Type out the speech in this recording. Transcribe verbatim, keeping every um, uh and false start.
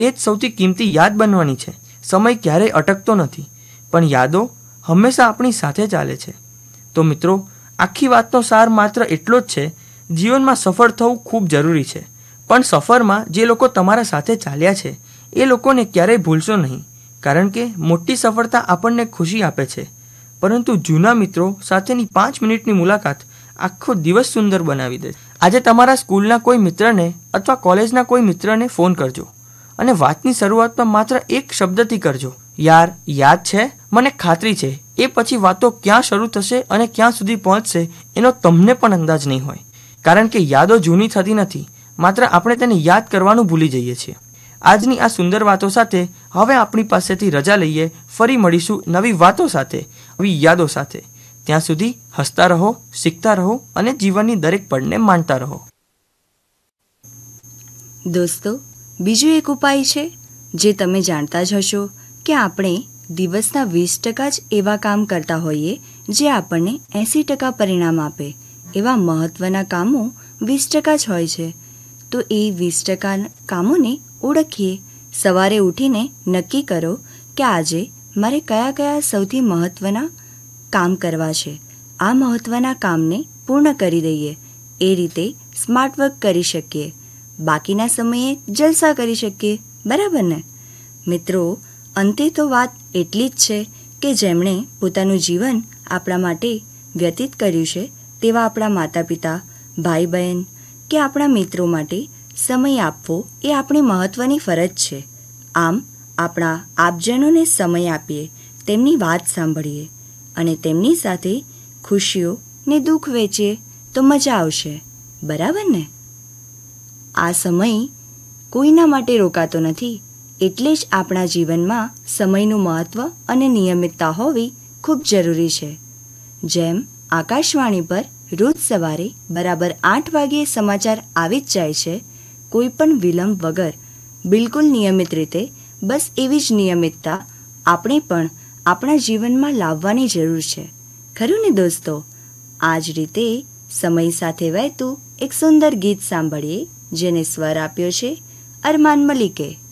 એ જ સૌથી કિંમતી યાદ બનવાની છે. સમય ક્યારેય અટકતો નથી, પણ યાદો હંમેશા આપણી સાથે ચાલે છે. તો મિત્રો, આખી વાતનો સાર માત્ર એટલો જ છે, જીવનમાં સફળ થવું ખૂબ જરૂરી છે, પણ સફરમાં જે લોકો તમારા સાથે ચાલ્યા છે એ લોકોને ક્યારેય ભૂલશો નહીં, કારણ કે મોટી સફળતા આપણને ખુશી આપે છે, પરંતુ જૂના મિત્રો સાથેની પાંચ મિનિટની મુલાકાત આખો દિવસ સુંદર બનાવી દે. આજે તમારા સ્કૂલના કોઈ મિત્રને અથવા કોલેજના કોઈ મિત્રને ફોન કરજો અને વાતની શરૂઆતમાં માત્ર એક શબ્દથી કરજો, યાર યાદ છે? મને ખાતરી છે એ પછી વાતો ક્યાં શરૂ થશે અને ક્યાં સુધી પહોંચશે એનો તમને પણ અંદાજ નહીં હોય, કારણ કે યાદો જૂની થતી નથી, માત્ર આપણે તેને યાદ કરવાનું ભૂલી જઈએ છીએ. આજની આ સુંદર વાતો સાથે હવે આપણી પાસેથી રજા લઈએ. ફરી મળીશું નવી વાતો સાથે, નવી યાદો સાથે. ત્યાં સુધી હસતા રહો, શીખતા રહો અને જીવનની દરેક પળને માણતા રહો. દોસ્તો, બીજું એક ઉપાય છે જે તમે જાણતા જ હશો કે આપણે દિવસના વીસ ટકા જ એવા કામ કરતા હોઈએ જે આપણને એંસી ટકા પરિણામ આપે. એવા મહત્ત્વના કામો વીસ ટકા જ હોય છે. તો એ વીસ ટકા કામોને ઓળખીએ. સવારે ઉઠીને નક્કી કરો કે આજે મારે કયા કયા સૌથી મહત્ત્વના કામ કરવા છે. આ મહત્ત્વના કામને પૂર્ણ કરી દઈએ. એ રીતે સ્માર્ટ વર્ક કરી શકીએ. બાકીના સમયે જલસા કરી શકીએ. બરાબર ને મિત્રો? અંતે તો વાત એટલી જ છે કે જેમણે પોતાનું જીવન આપણા માટે વ્યતીત કર્યું છે તેવા આપણા માતા પિતા, ભાઈ બહેન કે આપણા મિત્રો માટે સમય આપવો એ આપણી મહત્ત્વની ફરજ છે. આમ આપણા આપજનોને સમય આપીએ, તેમની વાત સાંભળીએ અને તેમની સાથે ખુશીઓ ને દુઃખ વહેંચીએ તો મજા આવશે. બરાબર ને? આ સમય કોઈના માટે રોકાતો નથી, એટલે જ આપણા જીવનમાં સમયનું મહત્ત્વ અને નિયમિતતા હોવી ખૂબ જરૂરી છે. જેમ આકાશવાણી પર રોજ સવારે બરાબર આઠ વાગ્યે સમાચાર આવી જ જાય છે, કોઈ પણ વિલંબ વગર, બિલકુલ નિયમિત રીતે, બસ એવી જ નિયમિતતા આપણે પણ આપણા જીવનમાં લાવવાની જરૂર છે. ખરું ને દોસ્તો? આ જ રીતે સમય સાથે વહેતું એક સુંદર ગીત સાંભળીએ જેને સ્વર આપ્યો છે અરમાન મલિકે.